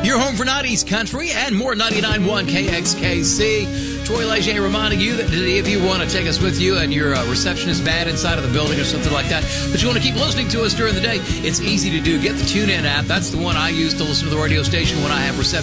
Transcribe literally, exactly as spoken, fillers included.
Your home for nineties country and more. Ninety-nine point one K X K C. Troy Leger reminding you that if you want to take us with you and your uh, reception is bad inside of the building or something like that, but you want to keep listening to us during the day, it's easy to do. Get the TuneIn app. That's the one I use to listen to the radio station when I have reception